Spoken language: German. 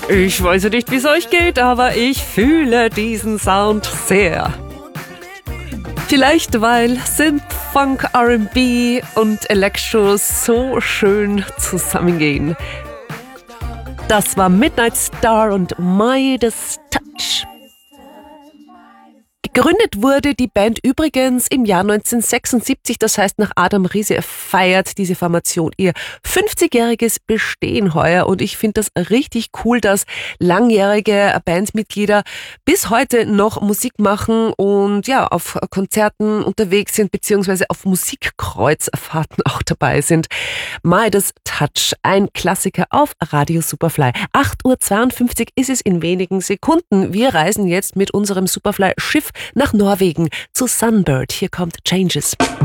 Ich weiß ja nicht, wie es euch geht, aber ich fühle diesen Sound sehr. Vielleicht, weil Synth, Funk, R&B und Electro so schön zusammengehen. Das war Midnight Star und Midas Touch. Gegründet wurde die Band übrigens im Jahr 1976, das heißt nach Adam Riese feiert diese Formation ihr 50-jähriges Bestehen heuer und ich finde das richtig cool, dass langjährige Bandmitglieder bis heute noch Musik machen und ja, auf Konzerten unterwegs sind beziehungsweise auf Musikkreuzfahrten auch dabei sind. Midas Touch, ein Klassiker auf Radio Superfly. 8:52 Uhr ist es in wenigen Sekunden. Wir reisen jetzt mit unserem Superfly-Schiff nach Norwegen zu Sunbird. Hier kommt Changes.